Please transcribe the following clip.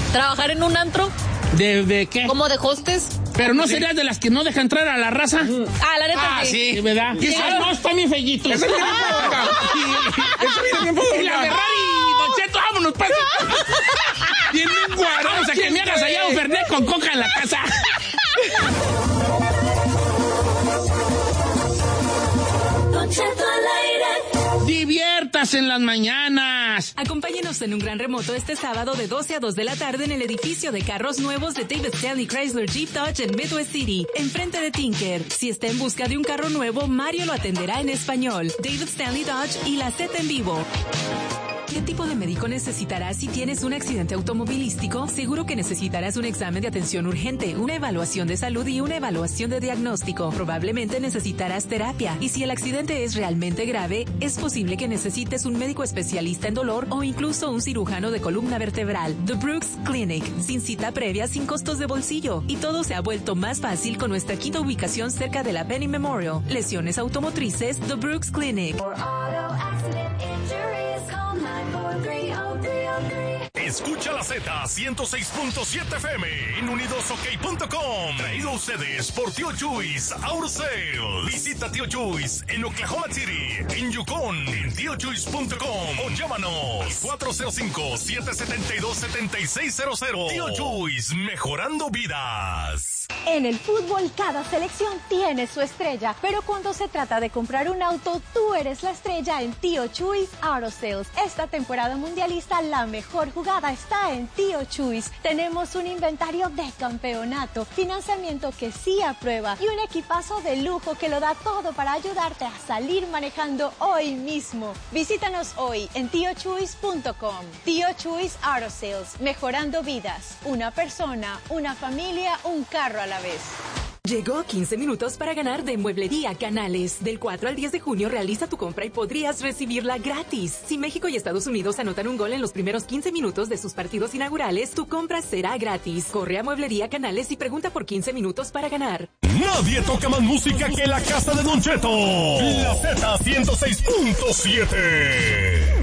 ¿Trabajar en un antro? ¿De qué? ¿Como de hostes? Pero no serías de las que no deja entrar a la raza. La neta sí. Sí, ¿verdad? ¿Y eso? No, está bien fellito. Eso viene bien poca. Y la Ferrari, Don Cheto, vámonos, pues. Tiene un guarón. Vamos a que me hagas allá un Fernet con coca en la casa. Don Cheto al aire. Diviértase en las mañanas. Acompáñenos en un gran remoto este sábado de 12 a 2 de la tarde en el edificio de carros nuevos de David Stanley Chrysler Jeep Dodge en Midwest City, enfrente de Tinker. Si está en busca de un carro nuevo, Mario lo atenderá en español. David Stanley Dodge y la Z en vivo. ¿Qué tipo de médico necesitarás si tienes un accidente automovilístico? Seguro que necesitarás un examen de atención urgente, una evaluación de salud y una evaluación de diagnóstico. Probablemente necesitarás terapia. Y si el accidente es realmente grave, es posible que necesites un médico especialista en dolor o incluso un cirujano de columna vertebral. The Brooks Clinic. Sin cita previa, sin costos de bolsillo. Y todo se ha vuelto más fácil con nuestra quinta ubicación cerca de la Penny Memorial. Lesiones automotrices, The Brooks Clinic. Escucha la Z 106.7 FM en unidosok.com. Traído a ustedes por Tío Chuys Auto Sales. Visita Tío Chuys en Oklahoma City, en Yukon, en tiochuys.com o llámanos 405-772-7600. Tío Chuys, mejorando vidas. En el fútbol, cada selección tiene su estrella, pero cuando se trata de comprar un auto, tú eres la estrella en Tío Chuys Auto Sales. Esta temporada mundialista, la mejor jugada está en Tío Chuys. Tenemos un inventario de campeonato, financiamiento que sí aprueba y un equipazo de lujo que lo da todo para ayudarte a salir manejando hoy mismo. Visítanos hoy en tiochuys.com. Tío Chuys Auto Sales, mejorando vidas. Una persona, una familia, un carro a la vez. Llegó 15 minutos para ganar de Mueblería Canales. Del 4 al 10 de junio realiza tu compra y podrías recibirla gratis. Si México y Estados Unidos anotan un gol en los primeros 15 minutos de sus partidos inaugurales, tu compra será gratis. Corre a Mueblería Canales y pregunta por 15 minutos para ganar. Nadie toca más música que la casa de Don Cheto. La Z 106.7.